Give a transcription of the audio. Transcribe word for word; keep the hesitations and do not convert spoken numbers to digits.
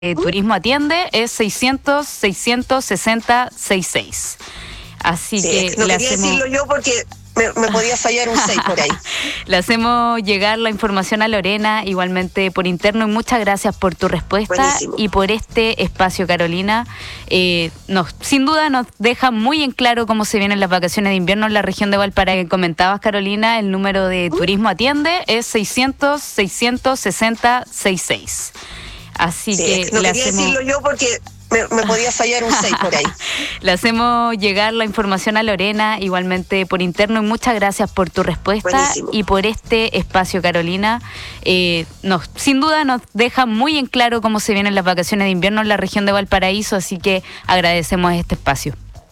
Eh, Turismo Atiende es seiscientos, seiscientos sesenta, sesenta y seis. Así Sí, que no le quería hacemos... decirlo yo porque me, me podía fallar un seis por ahí. Le hacemos llegar la información a Lorena, igualmente por interno, y muchas gracias por tu respuesta. Buenísimo. Y por este espacio, Carolina. Eh, nos, sin duda nos deja muy en claro cómo se vienen las vacaciones de invierno en la región de Valparaíso. Comentabas, Carolina, el número de Turismo Atiende es seiscientos, seiscientos sesenta, sesenta y seis. Así Sí, que no le quería hacemos... decirlo yo porque me, me podía fallar un seis por ahí. Le hacemos llegar la información a Lorena, igualmente por interno, y muchas gracias por tu respuesta. Buenísimo. Y por este espacio, Carolina. Eh, nos, sin duda nos deja muy en claro cómo se vienen las vacaciones de invierno en la región de Valparaíso, así que agradecemos este espacio.